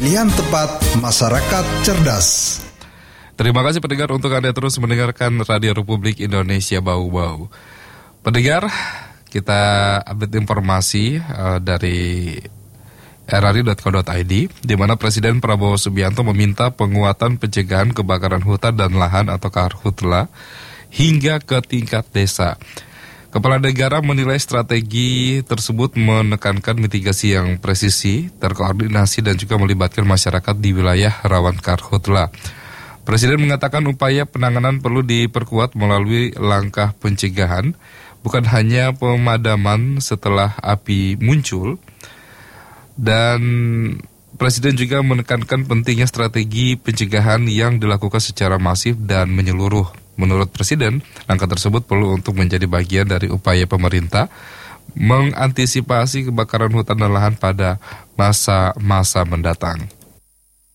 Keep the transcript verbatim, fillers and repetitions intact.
Pilihan tepat masyarakat cerdas. Terima kasih pendengar untuk Anda terus mendengarkan Radio Republik Indonesia Bau-Bau. Pendengar, kita update informasi uh, dari r r i dot co dot i d, di mana Presiden Prabowo Subianto meminta penguatan pencegahan kebakaran hutan dan lahan atau Karhutla hingga ke tingkat desa. Kepala negara menilai strategi tersebut menekankan mitigasi yang presisi, terkoordinasi dan juga melibatkan masyarakat di wilayah rawan Karhutla. Presiden mengatakan upaya penanganan perlu diperkuat melalui langkah pencegahan, bukan hanya pemadaman setelah api muncul. Dan Presiden juga menekankan pentingnya strategi pencegahan yang dilakukan secara masif dan menyeluruh. Menurut Presiden, langkah tersebut perlu untuk menjadi bagian dari upaya pemerintah mengantisipasi kebakaran hutan dan lahan pada masa-masa mendatang.